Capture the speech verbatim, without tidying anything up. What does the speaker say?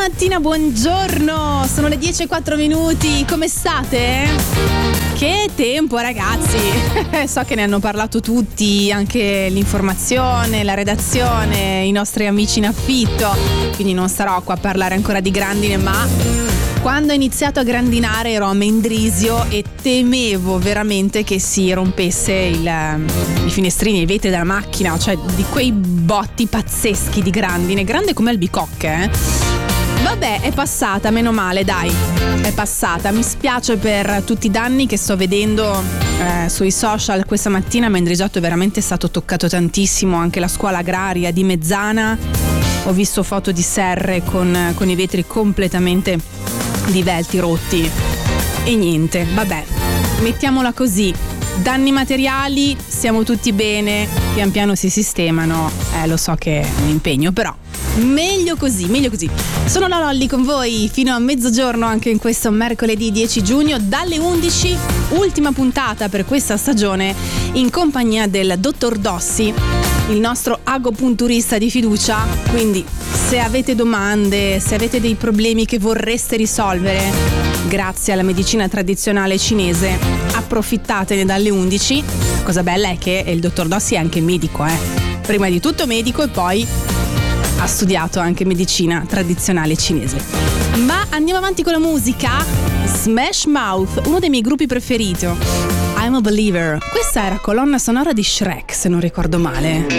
mattina, buongiorno, sono le dieci e quattro minuti, come state? Che tempo ragazzi, so che ne hanno parlato tutti, anche l'informazione, la redazione, i nostri amici in affitto, quindi non sarò qua a parlare ancora di grandine, ma quando ho iniziato a grandinare ero a Mendrisio e temevo veramente che si rompesse il, i finestrini, i vetri della macchina, cioè di quei botti pazzeschi di grandine, grande come albicocche, eh? Vabbè, è passata, meno male, dai, è passata. Mi spiace per tutti i danni che sto vedendo eh, sui social. Questa mattina a Mendrisiotto è veramente stato toccato tantissimo, anche la scuola agraria di Mezzana. Ho visto foto di serre con, con i vetri completamente divelti, rotti. E niente, vabbè, mettiamola così. Danni materiali, siamo tutti bene, pian piano si sistemano. Eh, lo so che è un impegno, però meglio così, meglio così. Sono la Lolli con voi fino a mezzogiorno anche in questo mercoledì dieci giugno dalle undici, ultima puntata per questa stagione in compagnia del dottor Dossi, il nostro agopunturista di fiducia. Quindi se avete domande, se avete dei problemi che vorreste risolvere grazie alla medicina tradizionale cinese, approfittatene dalle undici. La cosa bella è che il dottor Dossi è anche medico, eh. Prima di tutto medico e poi ha studiato anche medicina tradizionale cinese. Ma andiamo avanti con la musica. Smash Mouth, uno dei miei gruppi preferiti. I'm a Believer. Questa era colonna sonora di Shrek, se non ricordo male.